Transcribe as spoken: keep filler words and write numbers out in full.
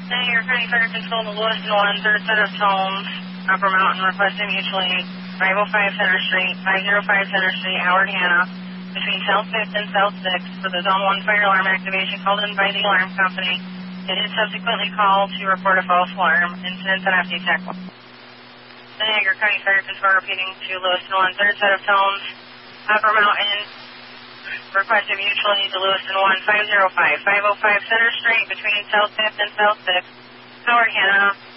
Niagara County Fire Control, the Lewiston one, third set of tones, Upper Mountain, requesting mutual aid, five oh five Center Street, five oh five Center Street, Howard Hanna, between South fifth and South sixth, for the Zone one fire alarm activation called in by the alarm company. It is subsequently called to report a false alarm. Incidents and F D Tech one. Niagara County Fire Control repeating to Lewiston one, third set of tones, Upper Mountain, requesting mutual aid to Lewiston one, five oh five, five oh five Center Street, between South fifth and South sixth, Howard Hanna,